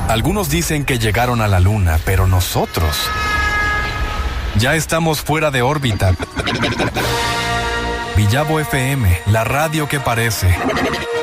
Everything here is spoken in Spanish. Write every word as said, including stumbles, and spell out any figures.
Algunos dicen que llegaron a la luna, pero nosotros ya estamos fuera de órbita. Villavo F M, la radio que parece.